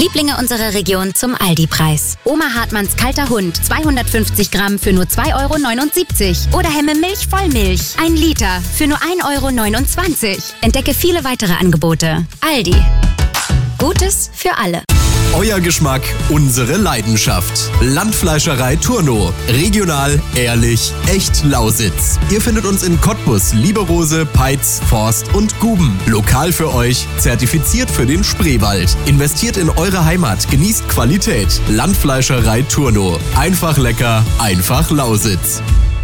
Lieblinge unserer Region zum Aldi-Preis. Oma Hartmanns kalter Hund, 250 Gramm für nur 2,79 € oder Hemme Milch Vollmilch, 1 Liter für nur 1,29 €. Entdecke viele weitere Angebote. Aldi. Gutes für alle. Euer Geschmack, unsere Leidenschaft. Landfleischerei Turno. Regional, ehrlich, echt Lausitz. Ihr findet uns in Cottbus, Lieberose, Peitz, Forst und Guben. Lokal für euch, zertifiziert für den Spreewald. Investiert in eure Heimat, genießt Qualität. Landfleischerei Turno. Einfach lecker, einfach Lausitz.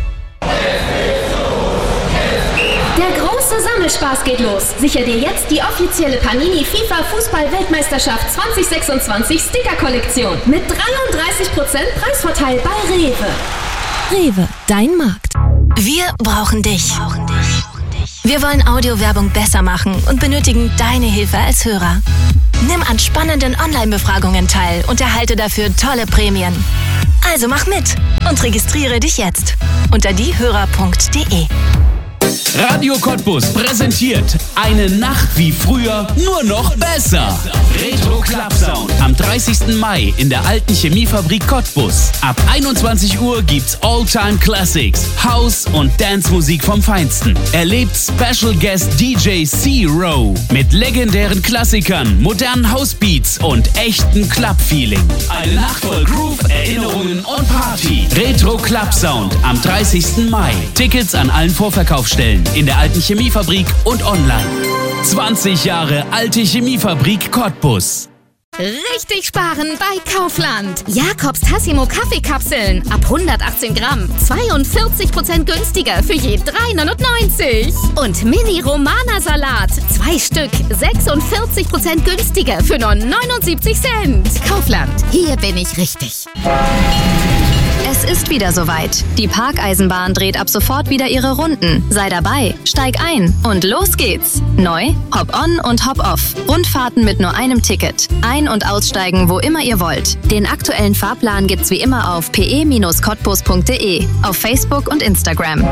Sammelspaß geht los. Sicher dir jetzt die offizielle Panini FIFA Fußball-Weltmeisterschaft 2026 Sticker-Kollektion mit 33% Preisvorteil bei Rewe. Rewe, dein Markt. Wir brauchen dich. Wir wollen Audiowerbung besser machen und benötigen deine Hilfe als Hörer. Nimm an spannenden Online-Befragungen teil und erhalte dafür tolle Prämien. Also mach mit und registriere dich jetzt unter diehörer.de. Radio Cottbus präsentiert eine Nacht wie früher, nur noch besser. Retro Club Sound am 30. Mai in der alten Chemiefabrik Cottbus. Ab 21 Uhr gibt's All-Time Classics, House- und Dance-Musik vom Feinsten. Erlebt Special Guest DJ C-Row mit legendären Klassikern, modernen Housebeats und echtem Club-Feeling. Eine Nacht voll Groove, Erinnerungen und Party. Retro Club Sound am 30. Mai. Tickets an allen Vorverkaufsstellen in der alten Chemiefabrik und online. 20 Jahre alte Chemiefabrik Cottbus. Richtig sparen bei Kaufland. Jakobs Tassimo Kaffeekapseln ab 118 Gramm. 42% günstiger für je 3,99 €. Und Mini Romana Salat. 2 Stück. 46% günstiger für nur 79 Cent. Kaufland. Hier bin ich richtig. Es ist wieder soweit. Die Parkeisenbahn dreht ab sofort wieder ihre Runden. Sei dabei, steig ein und los geht's. Neu, Hop-on und Hop-off. Rundfahrten mit nur einem Ticket. Ein- und aussteigen, wo immer ihr wollt. Den aktuellen Fahrplan gibt's wie immer auf pe-cottbus.de, auf Facebook und Instagram.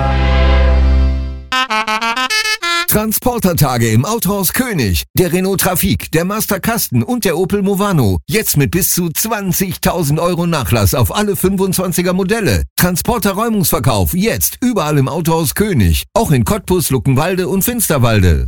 Transportertage im Autohaus König. Der Renault Trafic, der Master Kasten und der Opel Movano. Jetzt mit bis zu 20.000 € Nachlass auf alle 25er Modelle. Transporter-Räumungsverkauf jetzt überall im Autohaus König. Auch in Cottbus, Luckenwalde und Finsterwalde.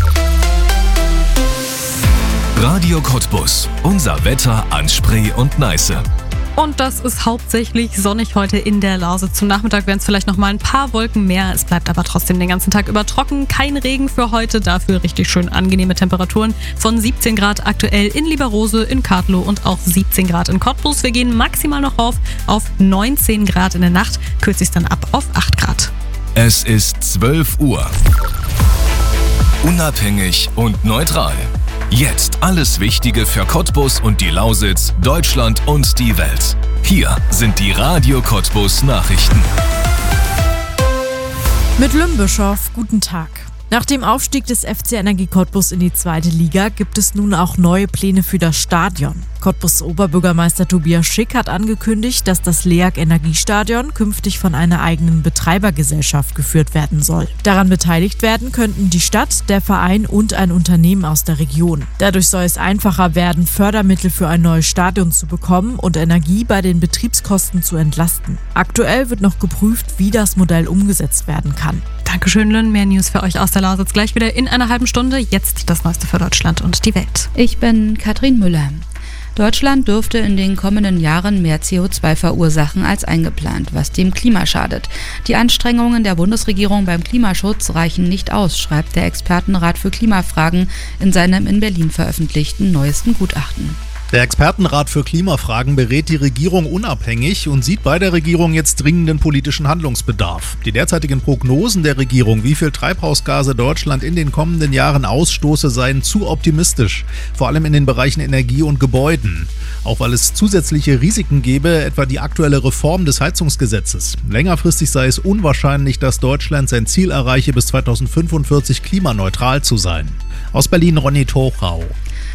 Radio Cottbus. Unser Wetter an Spree und Neiße. Und das ist hauptsächlich sonnig heute in der Lausitz. Zum Nachmittag werden es vielleicht noch mal ein paar Wolken mehr. Es bleibt aber trotzdem den ganzen Tag über trocken. Kein Regen für heute, dafür richtig schön angenehme Temperaturen von 17 Grad aktuell in Lieberose, in Kartlow und auch 17 Grad in Cottbus. Wir gehen maximal noch auf 19 Grad in der Nacht, kürzt sich dann ab auf 8 Grad. Es ist 12 Uhr. Unabhängig und neutral. Jetzt alles Wichtige für Cottbus und die Lausitz, Deutschland und die Welt. Hier sind die Radio Cottbus Nachrichten. Mit Lümbischow, guten Tag. Nach dem Aufstieg des FC Energie Cottbus in die 2. Liga gibt es nun auch neue Pläne für das Stadion. Cottbus Oberbürgermeister Tobias Schick hat angekündigt, dass das LEAG Energiestadion künftig von einer eigenen Betreibergesellschaft geführt werden soll. Daran beteiligt werden könnten die Stadt, der Verein und ein Unternehmen aus der Region. Dadurch soll es einfacher werden, Fördermittel für ein neues Stadion zu bekommen und Energie bei den Betriebskosten zu entlasten. Aktuell wird noch geprüft, wie das Modell umgesetzt werden kann. Dankeschön, Lynn. Mehr News für euch aus der Lausitz gleich wieder in einer halben Stunde. Jetzt das Neueste für Deutschland und die Welt. Ich bin Katrin Müller. Deutschland dürfte in den kommenden Jahren mehr CO2 verursachen als eingeplant, was dem Klima schadet. Die Anstrengungen der Bundesregierung beim Klimaschutz reichen nicht aus, schreibt der Expertenrat für Klimafragen in seinem in Berlin veröffentlichten neuesten Gutachten. Der Expertenrat für Klimafragen berät die Regierung unabhängig und sieht bei der Regierung jetzt dringenden politischen Handlungsbedarf. Die derzeitigen Prognosen der Regierung, wie viel Treibhausgase Deutschland in den kommenden Jahren ausstoße, seien zu optimistisch, vor allem in den Bereichen Energie und Gebäuden. Auch weil es zusätzliche Risiken gäbe, etwa die aktuelle Reform des Heizungsgesetzes. Längerfristig sei es unwahrscheinlich, dass Deutschland sein Ziel erreiche, bis 2045 klimaneutral zu sein. Aus Berlin Ronny Tochau.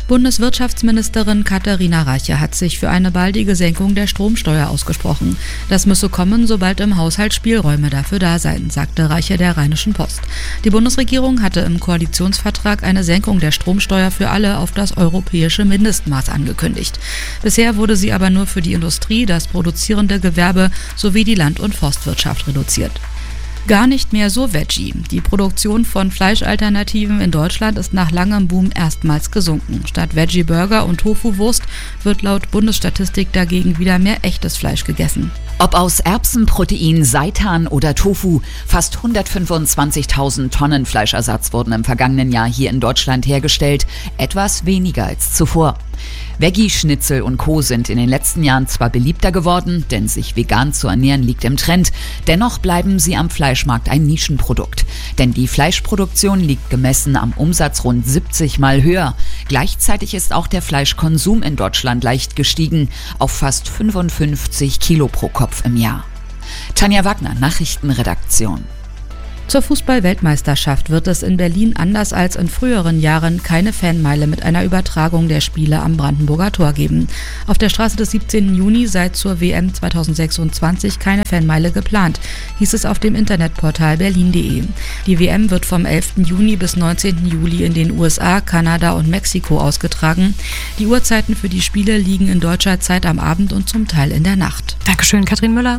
Bundeswirtschaftsministerin Katharina Reiche hat sich für eine baldige Senkung der Stromsteuer ausgesprochen. Das müsse kommen, sobald im Haushalt Spielräume dafür da seien, sagte Reiche der Rheinischen Post. Die Bundesregierung hatte im Koalitionsvertrag eine Senkung der Stromsteuer für alle auf das europäische Mindestmaß angekündigt. Bisher wurde sie aber nur für die Industrie, das produzierende Gewerbe sowie die Land- und Forstwirtschaft reduziert. Gar nicht mehr so Veggie. Die Produktion von Fleischalternativen in Deutschland ist nach langem Boom erstmals gesunken. Statt Veggie-Burger und Tofu-Wurst wird laut Bundesstatistik dagegen wieder mehr echtes Fleisch gegessen. Ob aus Erbsenprotein, Seitan oder Tofu, fast 125.000 Tonnen Fleischersatz wurden im vergangenen Jahr hier in Deutschland hergestellt, etwas weniger als zuvor. Veggie-Schnitzel und Co. sind in den letzten Jahren zwar beliebter geworden, denn sich vegan zu ernähren liegt im Trend, dennoch bleiben sie am Fleischmarkt ein Nischenprodukt. Denn die Fleischproduktion liegt gemessen am Umsatz rund 70 Mal höher. Gleichzeitig ist auch der Fleischkonsum in Deutschland leicht gestiegen, auf fast 55 Kilo pro Kopf im Jahr. Tanja Wagner, Nachrichtenredaktion. Zur Fußball-Weltmeisterschaft wird es in Berlin anders als in früheren Jahren keine Fanmeile mit einer Übertragung der Spiele am Brandenburger Tor geben. Auf der Straße des 17. Juni sei zur WM 2026 keine Fanmeile geplant, hieß es auf dem Internetportal berlin.de. Die WM wird vom 11. Juni bis 19. Juli in den USA, Kanada und Mexiko ausgetragen. Die Uhrzeiten für die Spiele liegen in deutscher Zeit am Abend und zum Teil in der Nacht. Dankeschön, Katrin Müller.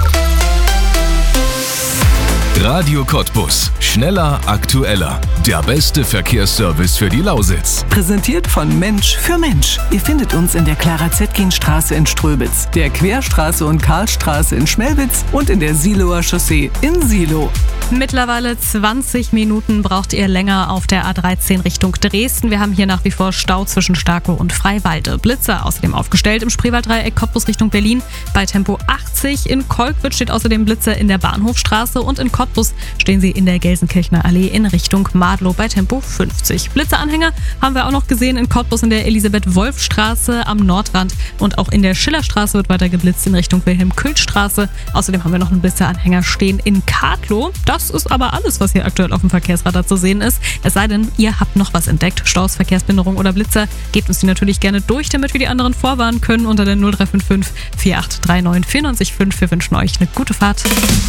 Radio Cottbus. Schneller, aktueller. Der beste Verkehrsservice für die Lausitz. Präsentiert von Mensch für Mensch. Ihr findet uns in der Clara-Zetkin-Straße in Ströbitz, der Querstraße und Karlstraße in Schmelwitz und in der Siloer Chaussee in Silo. Mittlerweile 20 Minuten braucht ihr länger auf der A13 Richtung Dresden. Wir haben hier nach wie vor Stau zwischen Starkow und Freiwalde. Blitzer außerdem aufgestellt im Spreewalddreieck Cottbus Richtung Berlin bei Tempo 80. In Kolkwitz steht außerdem Blitzer in der Bahnhofstraße und in Cottbus stehen sie in der Gelsenkirchener Allee in Richtung Madlow bei Tempo 50. Blitzeranhänger haben wir auch noch gesehen in Cottbus in der Elisabeth-Wolf-Straße am Nordrand und auch in der Schillerstraße wird weiter geblitzt in Richtung Wilhelm-Kühl-Straße. Außerdem haben wir noch einen Blitzeranhänger stehen in Kadlow. Das ist aber alles, was hier aktuell auf dem Verkehrsradar zu sehen ist. Es sei denn, ihr habt noch was entdeckt. Staus, Verkehrsbehinderung oder Blitzer. Gebt uns die natürlich gerne durch, damit wir die anderen vorwarnen können unter der 0355 4839 945. Wir wünschen euch eine gute Fahrt.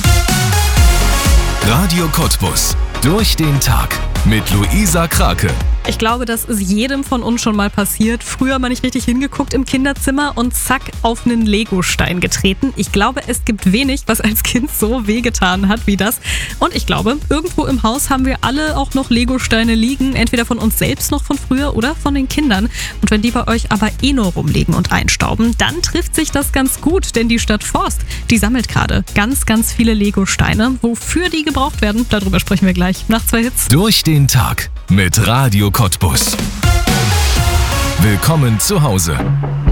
Radio Cottbus. Durch den Tag mit Luisa Krake. Ich glaube, das ist jedem von uns schon mal passiert. Früher mal nicht richtig hingeguckt im Kinderzimmer und zack, auf einen Legostein getreten. Ich glaube, es gibt wenig, was als Kind so wehgetan hat wie das. Und ich glaube, irgendwo im Haus haben wir alle auch noch Legosteine liegen. Entweder von uns selbst noch von früher oder von den Kindern. Und wenn die bei euch aber nur rumliegen und einstauben, dann trifft sich das ganz gut. Denn die Stadt Forst, die sammelt gerade ganz, ganz viele Legosteine. Wofür die gebraucht werden, darüber sprechen wir gleich nach 2 Hits. Durch den Tag mit Radio Cottbus. Willkommen zu Hause.